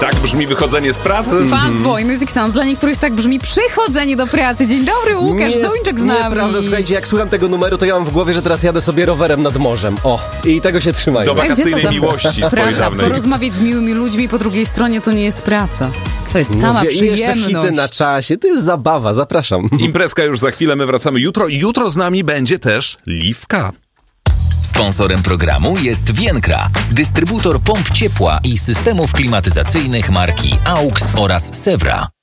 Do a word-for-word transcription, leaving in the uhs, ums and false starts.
Tak brzmi wychodzenie z pracy? Fast Boy Music Sound. Dla niektórych tak brzmi przychodzenie do pracy. Dzień dobry, Łukasz Zdończak z nami. Nieprawda, słuchajcie, jak słucham tego numeru, to ja mam w głowie, że teraz jadę sobie rowerem nad morzem. O, i tego się trzymajmy. Do wakacyjnej miłości swojej praca, dawnej. porozmawiać z miłymi ludźmi po drugiej stronie to nie jest praca. To jest sama Mówię, i przyjemność. jeszcze hity na czasie, to jest zabawa, zapraszam. Imprezka już za chwilę, my wracamy jutro i jutro z nami będzie też Liwka. Sponsorem programu jest Vienkra, dystrybutor pomp ciepła i systemów klimatyzacyjnych marki A U X oraz Sewra.